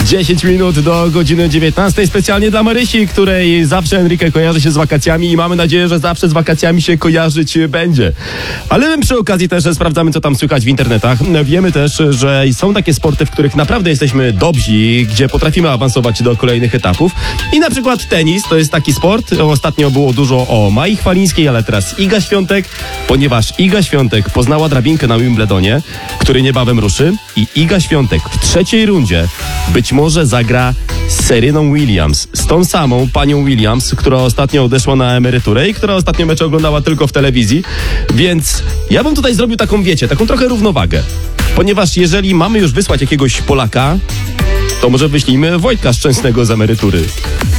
10 minut do godziny 19. Specjalnie dla Marysi, której zawsze Enrique kojarzy się z wakacjami i mamy nadzieję, że zawsze z wakacjami się kojarzyć będzie. Ale my przy okazji też sprawdzamy, co tam słychać w internetach. Wiemy też, że są takie sporty, w których naprawdę jesteśmy dobrzy, gdzie potrafimy awansować do kolejnych etapów. I na przykład tenis to jest taki sport. Ostatnio było dużo o Mai Chwalińskiej, ale teraz Iga Świątek, ponieważ Iga Świątek poznała drabinkę na Wimbledonie, który niebawem ruszy i Iga Świątek w trzeciej rundzie być może zagra z Sereną Williams, z tą samą panią Williams, która ostatnio odeszła na emeryturę i która ostatnio mecze oglądała tylko w telewizji. Więc ja bym tutaj zrobił taką, wiecie, taką trochę równowagę. Ponieważ jeżeli mamy już wysłać jakiegoś Polaka, to może wyślijmy Wojtka Szczęsnego z emerytury.